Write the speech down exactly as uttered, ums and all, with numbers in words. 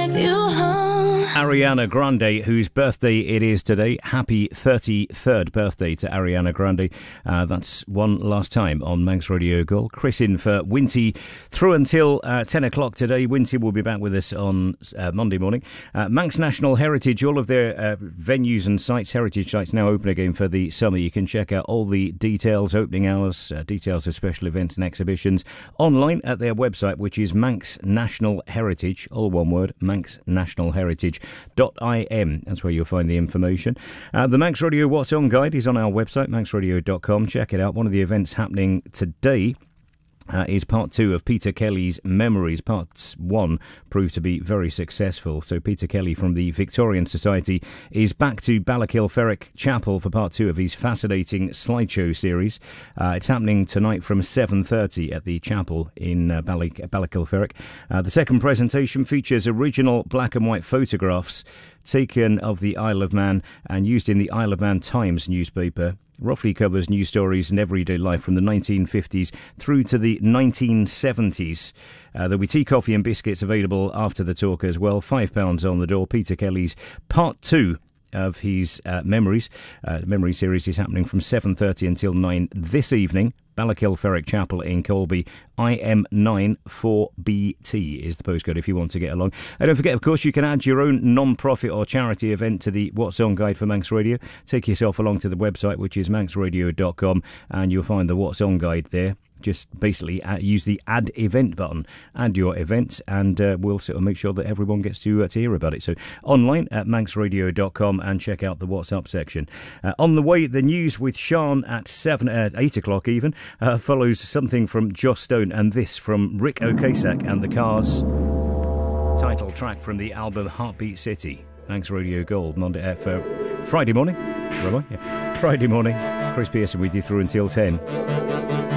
with you home. Ariana Grande, whose birthday it is today. Happy thirty-third birthday to Ariana Grande. Uh, that's one last time on Manx Radio Gold. Chris in for Winty through until uh, ten o'clock today. Winty will be back with us on uh, Monday morning. Uh, Manx National Heritage, all of their uh, venues and sites, heritage sites, now open again for the summer. You can check out all the details, opening hours, uh, details of special events and exhibitions online at their website, which is Manx National Heritage, all one word, Manx National Heritage. .im. That's where you'll find the information. Uh, the Manx Radio What's On guide is on our website, manx radio dot com. Check it out. One of the events happening today Uh, is part two of Peter Kelly's Memories. Part one proved to be very successful. So Peter Kelly from the Victorian Society is back to Ballakilferrick Chapel for part two of his fascinating slideshow series. Uh, it's happening tonight from seven thirty at the chapel in uh, Bally- Ballakilferrick. Uh, the second presentation features original black and white photographs taken of the Isle of Man and used in the Isle of Man Times newspaper. Roughly covers news stories and everyday life from the nineteen fifties through to the nineteen seventies. Uh, there'll be tea, coffee and biscuits available after the talk as well. Five pounds on the door. Peter Kelly's part two of his uh, Memories. Uh, the Memory series is happening from seven thirty until nine this evening. Ballakilferrick Chapel in Colby. I M nine four B T is the postcode if you want to get along. And don't forget, of course, you can add your own non-profit or charity event to the What's On guide for Manx Radio. Take yourself along to the website, which is manx radio dot com, and you'll find the What's On guide there. Just basically uh, use the add event button, add your event, and uh, we'll sort of make sure that everyone gets to, uh, to hear about it. So online at manx radio dot com and check out the What's Up section. Uh, on the way, the news with Sean at seven, uh, eight o'clock even, uh, follows something from Joss Stone and this from Rick Ocasek and the Cars. Title track from the album Heartbeat City. Manx Radio Gold, Monday, uh, for Friday morning. Right, yeah. Friday morning. Chris Pearson with you through until ten.